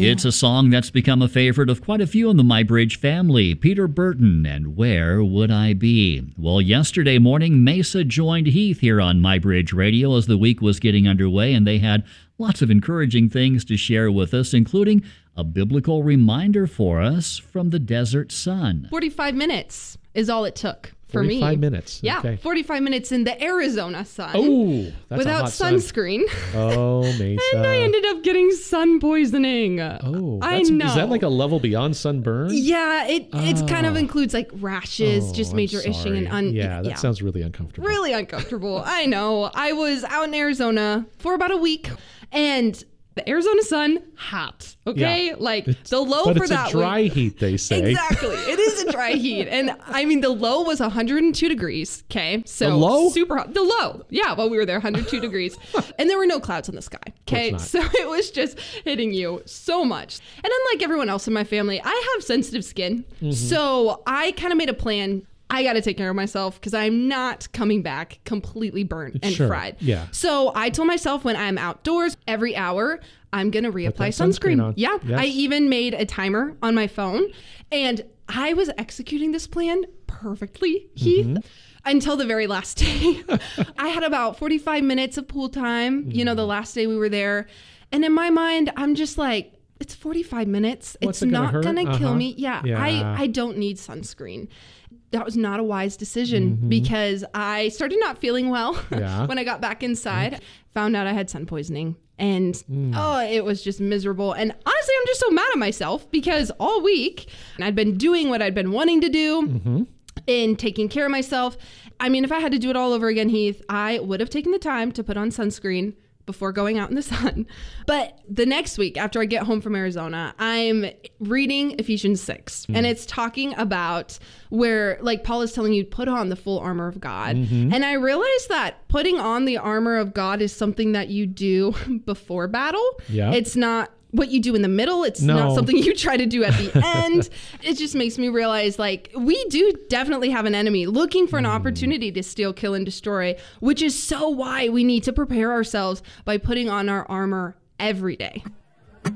It's a song that's become a favorite of quite a few in the MyBridge family. Peter Burton and Where Would I Be? Well, yesterday morning, Mesa joined Heath here on MyBridge Radio as the week was getting underway, and they had lots of encouraging things to share with us, including a biblical reminder for us from the desert sun. 45 minutes is all it took. For me. 45 minutes. Yeah, okay. 45 minutes in the Arizona sun. Oh, that's without a hot sunscreen. Oh, Mesa. And I ended up getting sun poisoning. Oh, I know. Is that like a level beyond sunburn? Yeah, it kind of includes like rashes, just major itching and that sounds really uncomfortable. Really uncomfortable. I know. I was out in Arizona for about a week, and the Arizona sun, hot. Okay? Yeah. Like the low for that week. But it's a dry heat, they say. Exactly. It is a dry heat. And I mean, the low was 102 degrees. Okay? So the low? Super hot. The low. Yeah, while we were there, 102 degrees. And there were no clouds in the sky. Okay? So it was just hitting you so much. And unlike everyone else in my family, I have sensitive skin. Mm-hmm. So I kind of made a plan. I got to take care of myself because I'm not coming back completely burnt and fried. Yeah. So I told myself when I'm outdoors every hour, I'm going to reapply sunscreen. On. Yeah. Yes. I even made a timer on my phone, and I was executing this plan perfectly, Heath. Until the very last day. I had about 45 minutes of pool time, the last day we were there. And in my mind, I'm just like, it's 45 minutes. What's it's not going to kill me. Yeah. I don't need sunscreen. That was not a wise decision because I started not feeling well when I got back inside. Found out I had sun poisoning. And it was just miserable. And honestly, I'm just so mad at myself because all week I'd been doing what I'd been wanting to do in taking care of myself. I mean, if I had to do it all over again, Heath, I would have taken the time to put on sunscreen before going out in the sun. But the next week, after I get home from Arizona, I'm reading Ephesians 6. And it's talking about where, like, Paul is telling you, put on the full armor of God. And I realized that putting on the armor of God is something that you do before battle. Yeah. It's not what you do in the middle. It's not something you try to do at the end. It just makes me realize, like, we do definitely have an enemy looking for an opportunity to steal, kill, and destroy, which is so why we need to prepare ourselves by putting on our armor every day.